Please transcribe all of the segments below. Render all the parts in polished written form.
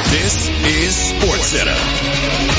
This is SportsCenter.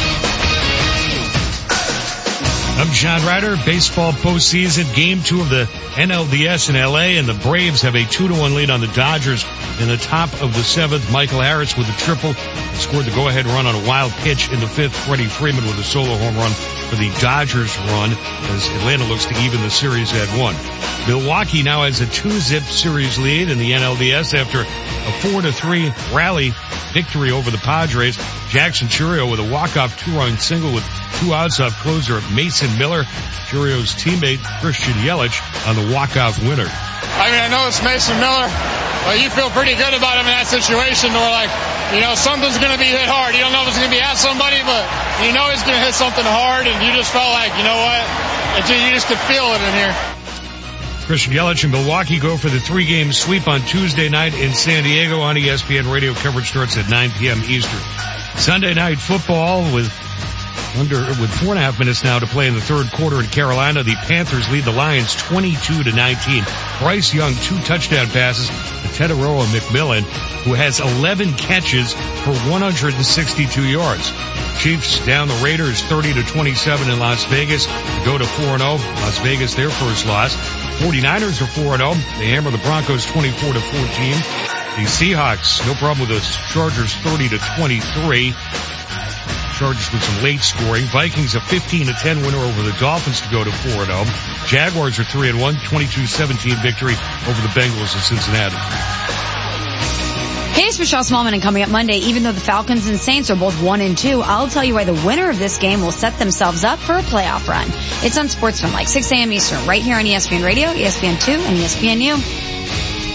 I'm John Ryder. Baseball postseason, game 2 of the NLDS in LA, and the Braves have a 2-1 lead on the Dodgers in the top of the 7th. Michael Harris with a triple scored the go-ahead run on a wild pitch in the 5th. Freddie Freeman with a solo home run for the Dodgers run as Atlanta looks to even the series at 1. Milwaukee now has a 2-zip series lead in the NLDS after a 4-3 rally victory over the Padres. Jackson Chourio with a walk-off 2-run single with 2 outs off closer Mason Miller. Chourio's teammate Christian Yelich on the walk-off winner. I know it's Mason Miller, but you feel pretty good about him in that situation where, something's going to be hit hard. You don't know if it's going to be at somebody, but you know he's going to hit something hard, and you just felt like, you know what, you just could feel it in here. Christian Yelich and Milwaukee go for the 3-game sweep on Tuesday night in San Diego on ESPN Radio. Coverage starts at 9 p.m. Eastern. Sunday night football with 4.5 minutes now to play in the third quarter in Carolina. The Panthers lead the Lions 22-19. Bryce Young, 2 touchdown passes to Teteroa McMillan, who has 11 catches for 162 yards. Chiefs down the Raiders 30-27 in Las Vegas to go to 4-0. Las Vegas, their first loss. 49ers are 4-0. They hammer the Broncos 24-14. The Seahawks, no problem with the Chargers 30-23. Chargers with some late scoring. Vikings a 15-10 winner over the Dolphins to go to 4-0. Jaguars are 3-1, 22-17 victory over the Bengals in Cincinnati. Hey, it's Michelle Smallman, and coming up Monday, even though the Falcons and Saints are both 1-2, I'll tell you why the winner of this game will set themselves up for a playoff run. It's on Sportsman, like 6 a.m. Eastern, right here on ESPN Radio, ESPN2, and ESPNU.